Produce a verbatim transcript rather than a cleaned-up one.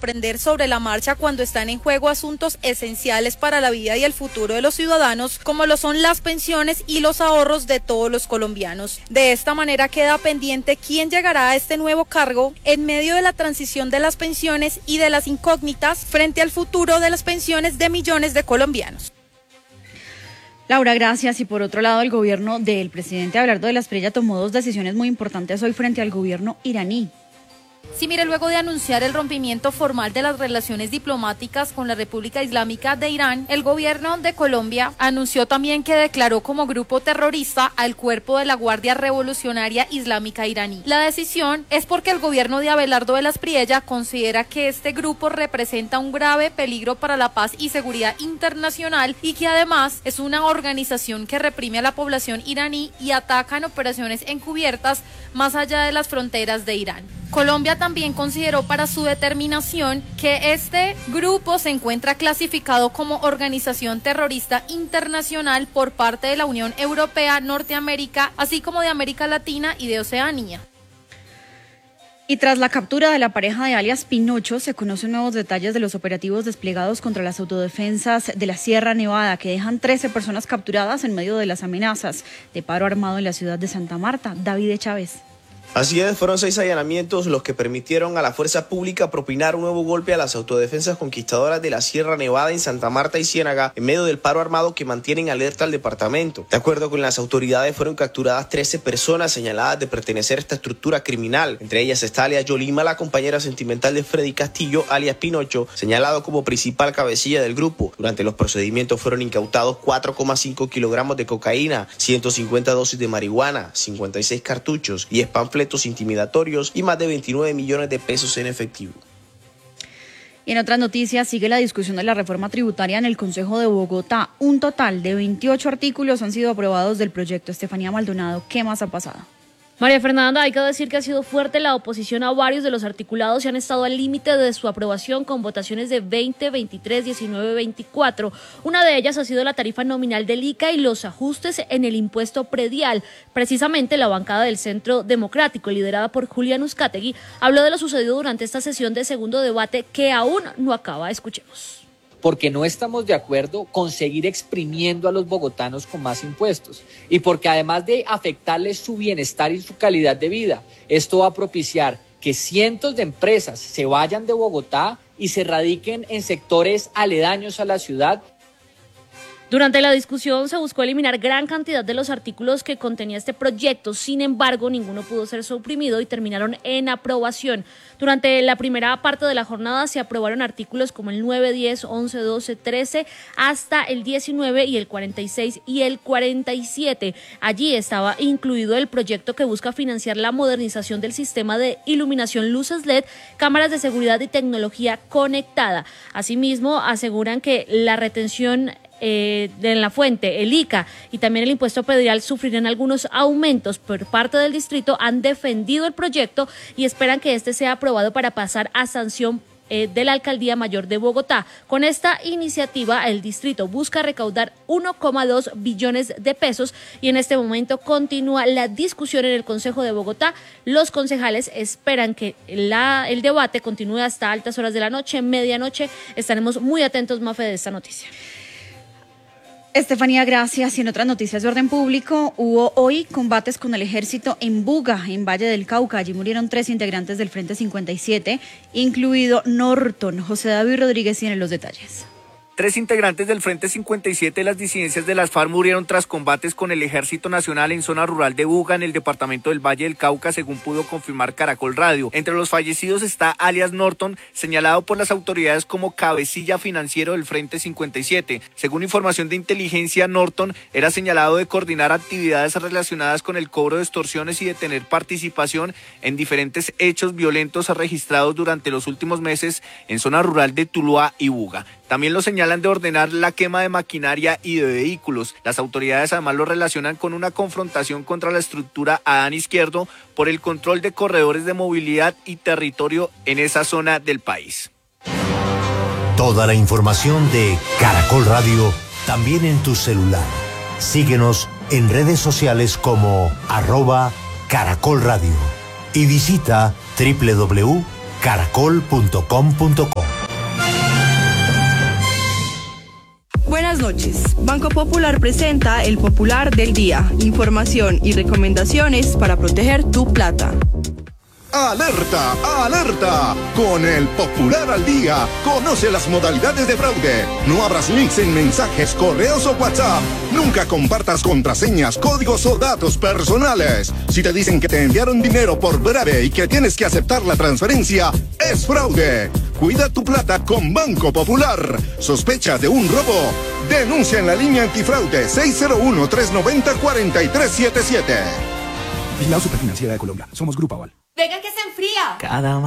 aprender sobre la marcha cuando están en juego asuntos esenciales para la vida y el futuro de los ciudadanos, como lo son las pensiones y los ahorros de todos los colombianos. De esta manera queda pendiente quién llegará a este nuevo cargo en medio de la transición de las pensiones y de las incógnitas frente al futuro de las pensiones de millones de colombianos. Laura, gracias. Y por otro lado, el gobierno del presidente Abelardo de la Espriella tomó dos decisiones muy importantes hoy frente al gobierno iraní. Sí, mire, luego de anunciar el rompimiento formal de las relaciones diplomáticas con la República Islámica de Irán, el gobierno de Colombia anunció también que declaró como grupo terrorista al cuerpo de la Guardia Revolucionaria Islámica iraní. La decisión es porque el gobierno de Abelardo de la Espriella considera que este grupo representa un grave peligro para la paz y seguridad internacional y que además es una organización que reprime a la población iraní y ataca en operaciones encubiertas más allá de las fronteras de Irán. Colombia también consideró para su determinación que este grupo se encuentra clasificado como organización terrorista internacional por parte de la Unión Europea, Norteamérica, así como de América Latina y de Oceanía. Y tras la captura de la pareja de alias Pinocho, se conocen nuevos detalles de los operativos desplegados contra las autodefensas de la Sierra Nevada, que dejan trece personas capturadas en medio de las amenazas de paro armado en la ciudad de Santa Marta. David Chávez. Así es, fueron seis allanamientos los que permitieron a la fuerza pública propinar un nuevo golpe a las autodefensas conquistadoras de la Sierra Nevada en Santa Marta y Ciénaga en medio del paro armado que mantienen alerta al departamento. De acuerdo con las autoridades, fueron capturadas trece personas señaladas de pertenecer a esta estructura criminal. Entre ellas está alias Yolima, la compañera sentimental de Freddy Castillo, alias Pinocho, señalado como principal cabecilla del grupo. Durante los procedimientos fueron incautados cuatro coma cinco kilogramos de cocaína, ciento cincuenta dosis de marihuana, cincuenta y seis cartuchos, diez panfletos intimidatorios y más de veintinueve millones de pesos en efectivo. Y en otras noticias, sigue la discusión de la reforma tributaria en el Consejo de Bogotá. Un total de veintiocho artículos han sido aprobados del proyecto. Estefanía Maldonado, ¿qué más ha pasado? María Fernanda, hay que decir que ha sido fuerte la oposición a varios de los articulados y han estado al límite de su aprobación con votaciones de veinte, veintitrés, diecinueve, veinticuatro. Una de ellas ha sido la tarifa nominal del I C A y los ajustes en el impuesto predial. Precisamente la bancada del Centro Democrático, liderada por Julián Uzcategui, habló de lo sucedido durante esta sesión de segundo debate que aún no acaba. Escuchemos. Porque no estamos de acuerdo con seguir exprimiendo a los bogotanos con más impuestos y porque además de afectarles su bienestar y su calidad de vida, esto va a propiciar que cientos de empresas se vayan de Bogotá y se radiquen en sectores aledaños a la ciudad. Durante la discusión se buscó eliminar gran cantidad de los artículos que contenía este proyecto, sin embargo, ninguno pudo ser suprimido y terminaron en aprobación. Durante la primera parte de la jornada se aprobaron artículos como el nueve, diez, once, doce, trece, hasta el diecinueve y el cuarenta y seis y el cuarenta y siete. Allí estaba incluido el proyecto que busca financiar la modernización del sistema de iluminación luces L E D, cámaras de seguridad y tecnología conectada. Asimismo, aseguran que la retención Eh, de la fuente, el I C A y también el impuesto predial sufrirán algunos aumentos por parte del distrito. Han defendido el proyecto y esperan que este sea aprobado para pasar a sanción eh, de la Alcaldía Mayor de Bogotá. Con esta iniciativa, el distrito busca recaudar uno coma dos billones de pesos y en este momento continúa la discusión en el Consejo de Bogotá. Los concejales esperan que la, el debate continúe hasta altas horas de la noche, medianoche. Estaremos muy atentos, Mafe, de esta noticia. Estefanía, gracias. Y en otras noticias de orden público, hubo hoy combates con el ejército en Buga, en Valle del Cauca. Allí murieron tres integrantes del Frente cincuenta y siete, incluido Norton. José David Rodríguez tiene los detalles. Tres integrantes del Frente cincuenta y siete de las disidencias de las FARC murieron tras combates con el Ejército Nacional en zona rural de Buga, en el departamento del Valle del Cauca, según pudo confirmar Caracol Radio. Entre los fallecidos está alias Norton, señalado por las autoridades como cabecilla financiero del Frente cincuenta y siete. Según información de inteligencia, Norton era señalado de coordinar actividades relacionadas con el cobro de extorsiones y de tener participación en diferentes hechos violentos registrados durante los últimos meses en zona rural de Tuluá y Buga. También lo señalan de ordenar la quema de maquinaria y de vehículos. Las autoridades además lo relacionan con una confrontación contra la estructura Adán Izquierdo por el control de corredores de movilidad y territorio en esa zona del país. Toda la información de Caracol Radio también en tu celular. Síguenos en redes sociales como arroba Caracol Radio y visita doble u doble u doble u punto caracol punto com punto co. Buenas noches. Banco Popular presenta el Popular del Día. Información y recomendaciones para proteger tu plata. ¡Alerta! ¡Alerta! Con el Popular al Día, conoce las modalidades de fraude. No abras links en mensajes, correos o WhatsApp. Nunca compartas contraseñas, códigos o datos personales. Si te dicen que te enviaron dinero por breve y que tienes que aceptar la transferencia, es fraude. Cuida tu plata con Banco Popular. ¿Sospecha de un robo? Denuncia en la línea antifraude seis cero uno, tres nueve cero, cuatro tres siete siete. Vigilado Superfinanciera de Colombia. Somos Grupo Aval. Venga que se enfría. Cada